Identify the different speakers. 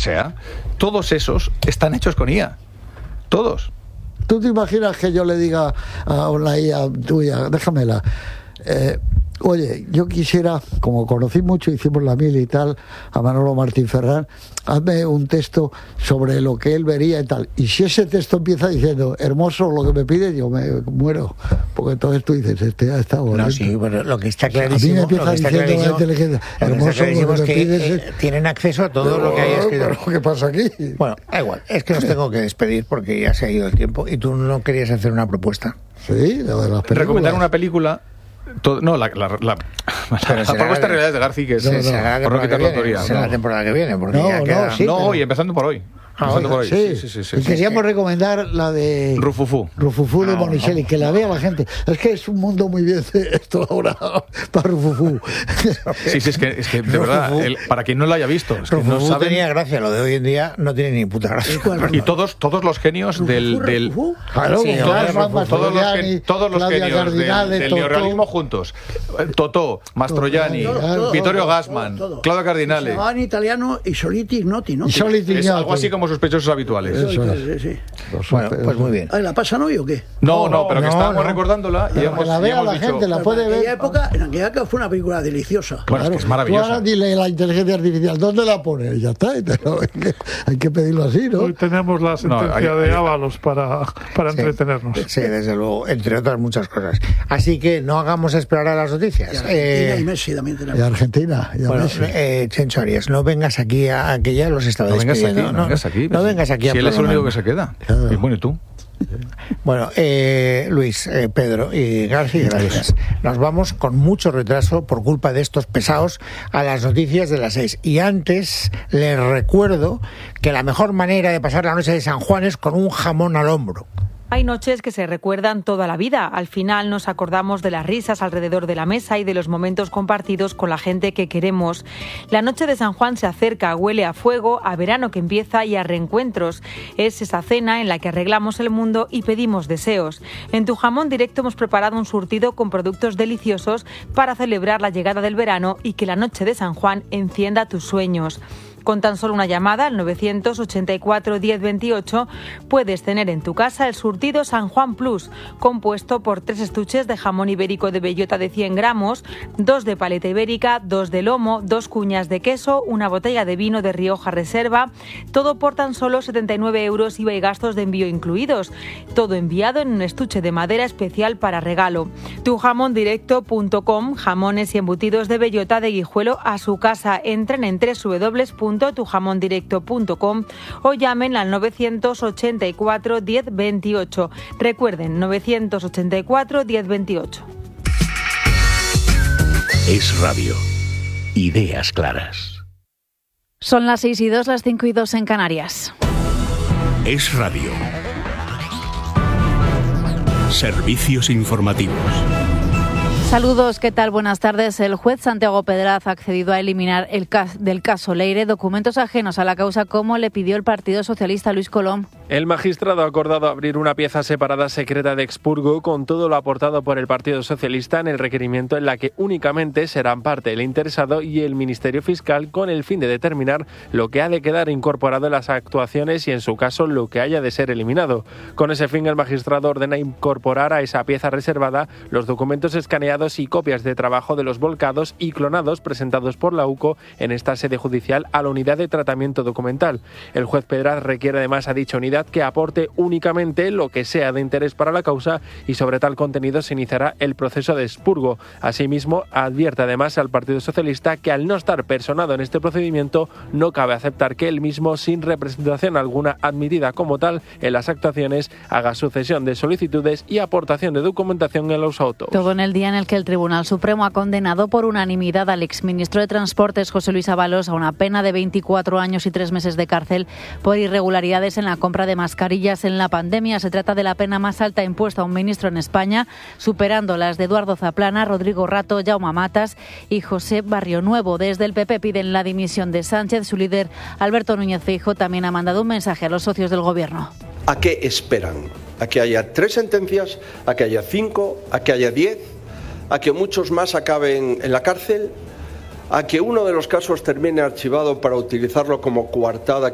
Speaker 1: sea, todos esos están hechos con IA. Todos.
Speaker 2: ¿Tú te imaginas que yo le diga a una IA tuya, déjamela, oye, yo quisiera, como conocí mucho, hicimos la mil y tal, a Manolo Martín Ferrán, hazme un texto sobre lo que él vería y tal. Y si ese texto empieza diciendo, hermoso lo que me pide, yo me muero. Porque entonces tú dices, está bonito.
Speaker 3: No, sí, pero lo que está clarísimo,
Speaker 2: a mí me empieza diciendo la inteligencia, hermoso lo que me pides.
Speaker 3: Tienen acceso a todo lo que hay escrito.
Speaker 2: Pero ¿qué pasa aquí?
Speaker 3: Bueno, da igual, es que nos tengo que despedir porque ya se ha ido el tiempo y tú no querías hacer una propuesta.
Speaker 2: Sí, lo de las películas.
Speaker 1: Recomendar una película. La propuesta en realidad es de García, que
Speaker 3: será la temporada que viene, porque ya queda...
Speaker 1: hoy, empezando por hoy.
Speaker 2: Sí. Queríamos recomendar la de
Speaker 1: Rufufú
Speaker 2: de Monicelli, que la vea la gente. Es que es un mundo muy bien esto ahora para Rufufú.
Speaker 1: Sí, es que de verdad, para quien no lo haya visto, es que
Speaker 3: Rufufú
Speaker 1: no saben...
Speaker 3: tenía gracia, lo de hoy en día no tiene ni puta gracia.
Speaker 1: Y todos los genios del
Speaker 2: claro,
Speaker 1: sí, todos los genios del neorrealismo juntos. Totò, Mastroianni, Vittorio Gassman, Claudio Cardinale.
Speaker 4: En italiano y Soliti Ignoti, ¿no?
Speaker 1: Es algo así como sospechosos habituales.
Speaker 4: Sí.
Speaker 3: Bueno, pues muy bien.
Speaker 4: ¿La pasan hoy o qué?
Speaker 1: No, pero que estábamos recordándola y hemos
Speaker 2: la vea la
Speaker 1: dicho,
Speaker 2: gente, la puede ver.
Speaker 4: En aquella época fue una película deliciosa.
Speaker 1: Bueno, es maravillosa.
Speaker 2: Tú ahora dile la inteligencia artificial, ¿dónde la pone? Ya está, hay que pedirlo así, ¿no?
Speaker 5: Hoy tenemos la sentencia de Ábalos para entretenernos.
Speaker 3: Sí, desde luego, entre otras muchas cosas. Así que no hagamos esperar a las noticias.
Speaker 4: Y Argentina y Messi también tenemos.
Speaker 2: Y Argentina.
Speaker 3: Messi. Chencho Arias, no vengas aquí a que ya los estaba despidiendo.
Speaker 1: No vengas aquí.
Speaker 3: No vengas aquí.
Speaker 1: Si él es el único que se queda. Y bueno, ¿y tú?
Speaker 3: Bueno, Luis, Pedro y García, gracias. Nos vamos con mucho retraso por culpa de estos pesados a las noticias de las 6. Y antes les recuerdo que la mejor manera de pasar la noche de San Juan es con un jamón al hombro.
Speaker 6: Hay noches que se recuerdan toda la vida. Al final nos acordamos de las risas alrededor de la mesa y de los momentos compartidos con la gente que queremos. La noche de San Juan se acerca, huele a fuego, a verano que empieza y a reencuentros. Es esa cena en la que arreglamos el mundo y pedimos deseos. En Tu Jamón Directo hemos preparado un surtido con productos deliciosos para celebrar la llegada del verano y que la noche de San Juan encienda tus sueños. Con tan solo una llamada al 984 1028 puedes tener en tu casa el surtido San Juan Plus, compuesto por 3 estuches de jamón ibérico de bellota de 100 gramos, 2 de paleta ibérica, 2 de lomo, 2 cuñas de queso, una botella de vino de Rioja Reserva, todo por tan solo 79 euros IVA y gastos de envío incluidos. Todo enviado en un estuche de madera especial para regalo. Tujamondirecto.com, jamones y embutidos de bellota de Guijuelo a su casa. Entren en www.tujamondirecto.com o llamen al 984 1028. Recuerden, 984 1028.
Speaker 7: Es radio. Ideas claras.
Speaker 8: Son las 6:02, las 5:02 en Canarias.
Speaker 7: Es radio. Servicios informativos.
Speaker 8: Saludos, ¿qué tal? Buenas tardes. El juez Santiago Pedraz ha accedido a eliminar del caso Leire documentos ajenos a la causa como le pidió el Partido Socialista Luis Colom.
Speaker 9: El magistrado ha acordado abrir una pieza separada secreta de expurgo con todo lo aportado por el Partido Socialista en el requerimiento, en la que únicamente serán parte el interesado y el Ministerio Fiscal, con el fin de determinar lo que ha de quedar incorporado en las actuaciones y, en su caso, lo que haya de ser eliminado. Con ese fin, el magistrado ordena incorporar a esa pieza reservada los documentos escaneados y copias de trabajo de los volcados y clonados presentados por la UCO en esta sede judicial a la unidad de tratamiento documental. El juez Pedraz requiere además a dicha unidad que aporte únicamente lo que sea de interés para la causa, y sobre tal contenido se iniciará el proceso de expurgo. Asimismo, advierte además al Partido Socialista que, al no estar personado en este procedimiento, no cabe aceptar que él mismo, sin representación alguna admitida como tal en las actuaciones, haga sucesión de solicitudes y aportación de documentación en los autos.
Speaker 8: Todo en el día en el que el Tribunal Supremo ha condenado por unanimidad al exministro de Transportes José Luis Ábalos a una pena de 24 años y 3 meses de cárcel por irregularidades en la compra de mascarillas en la pandemia. Se trata de la pena más alta impuesta a un ministro en España, superando las de Eduardo Zaplana, Rodrigo Rato, Jaume Matas y José Barrionuevo. Desde el PP piden la dimisión de Sánchez. Su líder, Alberto Núñez Feijóo, también ha mandado un mensaje a los socios del Gobierno.
Speaker 10: ¿A qué esperan? ¿A que haya 3 sentencias? ¿A que haya 5? ¿A que haya 10? ¿A que muchos más acaben en la cárcel? ¿A que uno de los casos termine archivado para utilizarlo como coartada